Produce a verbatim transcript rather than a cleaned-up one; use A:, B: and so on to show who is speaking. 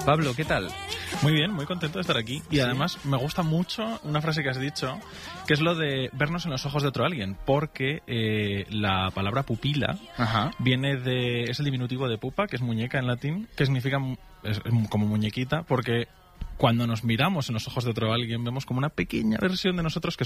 A: Pablo, ¿qué tal?
B: Muy bien, muy contento de estar aquí. Y
A: ¿Sí?
B: además me gusta mucho una frase que has dicho, que es lo de vernos en los ojos de otro alguien, porque eh, la palabra pupila
A: Ajá.
B: viene de... es el diminutivo de pupa, que es muñeca en latín, que significa mu- es- es como muñequita, porque cuando nos miramos en los ojos de otro alguien vemos como una pequeña versión de nosotros que